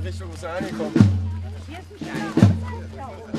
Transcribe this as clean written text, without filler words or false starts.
Richtung, wo es angekommen. Hier ist ein Stein.